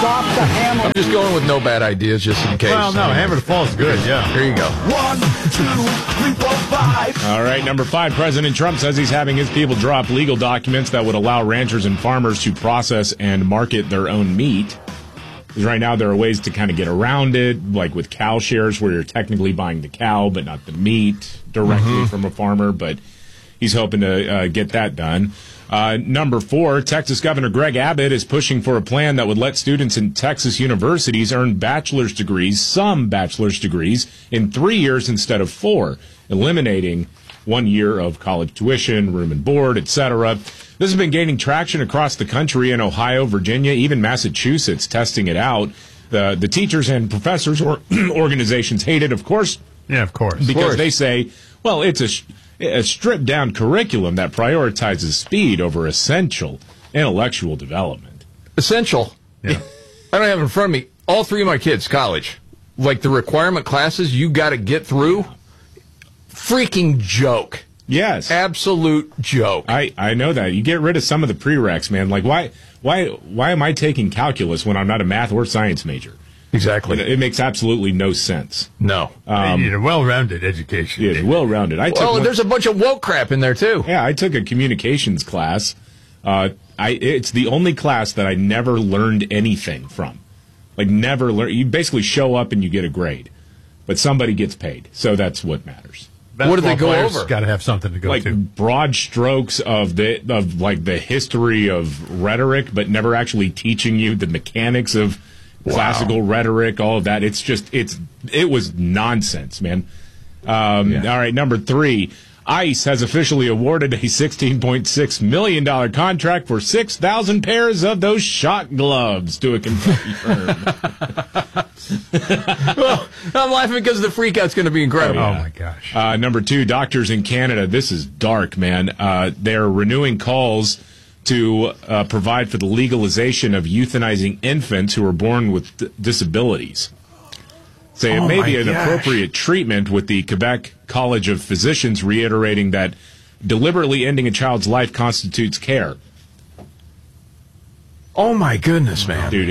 stop the hammer. I'm just going with no bad ideas just in case. Well, no, hammer the fall is good, yeah. Here you go. 1, 2, 3, 4, 5. All right, number 5, President Trump says he's having his people drop legal documents that would allow ranchers and farmers to process and market their own meat. Because right now there are ways to kind of get around it, like with cow shares where you're technically buying the cow but not the meat directly from a farmer, but he's hoping to get that done. Number 4, Texas Governor Greg Abbott is pushing for a plan that would let students in Texas universities earn bachelor's degrees, some bachelor's degrees, in 3 years instead of 4, eliminating 1 year of college tuition, room and board, etc. This has been gaining traction across the country in Ohio, Virginia, even Massachusetts, testing it out. The teachers and professors or organizations hate it, of course. Yeah, of course. Because they say, well, it's a stripped-down curriculum that prioritizes speed over essential intellectual development. Essential. Yeah. I don't have it in front of me. All 3 of my kids, college. Like the requirement classes you got to get through. Freaking joke. Yes. Absolute joke. I know that. You get rid of some of the prereqs, man. Like, why am I taking calculus when I'm not a math or science major? Exactly. It makes absolutely no sense. No. You need a well-rounded education. Yeah, well-rounded. There's a bunch of woke crap in there, too. Yeah, I took a communications class. It's the only class that I never learned anything from. Like, never learn. You basically show up and you get a grade. But somebody gets paid. So that's what matters. What did they go over? Got to have something to go like to. Broad strokes of the history of rhetoric, but never actually teaching you the mechanics of classical rhetoric, all of that. It was nonsense, man. All right, number 3, ICE has officially awarded a $16.6 million contract for 6,000 pairs of those shot gloves to a Kentucky firm. Well, I'm laughing because the freakout's going to be incredible. Oh, my gosh. Number 2, doctors in Canada. This is dark, man. They're renewing calls to provide for the legalization of euthanizing infants who are born with disabilities. Say it may be an appropriate treatment, with the Quebec College of Physicians reiterating that deliberately ending a child's life constitutes care. Oh my goodness, man, dude!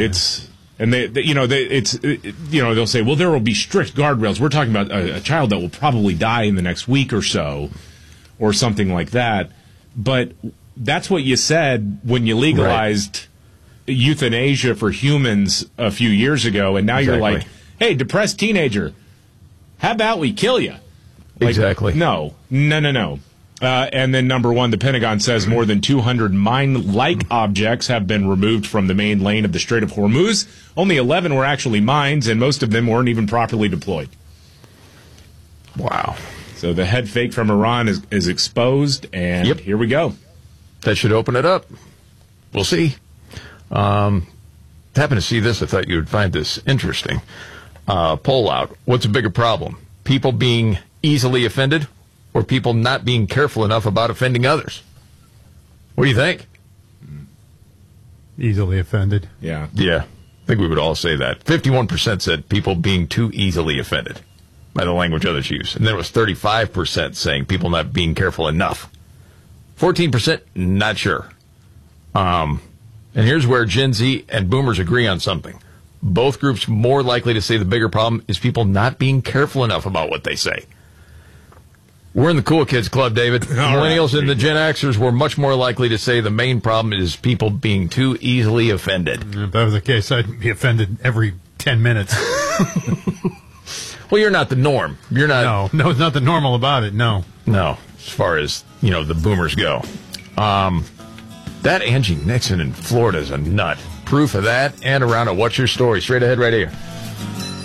They'll say, well, there will be strict guardrails. We're talking about a child that will probably die in the next week or so, or something like that. But that's what you said when you legalized euthanasia for humans a few years ago, and now you're like, hey, depressed teenager, how about we kill you? Exactly. No. And then number 1, the Pentagon says more than 200 mine-like objects have been removed from the main lane of the Strait of Hormuz. Only 11 were actually mines, and most of them weren't even properly deployed. Wow. So the head fake from Iran is exposed, and here we go. That should open it up. We'll see. Happened to see this. I thought you would find this interesting. Poll out. What's a bigger problem? People being easily offended, or people not being careful enough about offending others? What do you think? Easily offended. Yeah. Yeah. I think we would all say that. 51% said people being too easily offended by the language others use. And then it was 35% saying people not being careful enough. 14% not sure. And here's where Gen Z and boomers agree on something. Both groups more likely to say the bigger problem is people not being careful enough about what they say. We're in the cool kids club, David. Millennials and the Gen Xers were much more likely to say the main problem is people being too easily offended. If that was the case, I'd be offended every 10 minutes. Well, you're not the norm. You're not. No, it's not the normal about it. No, as far as the boomers go. That Angie Nixon in Florida is a nut. Proof of that and around it. What's your story? Straight ahead right here.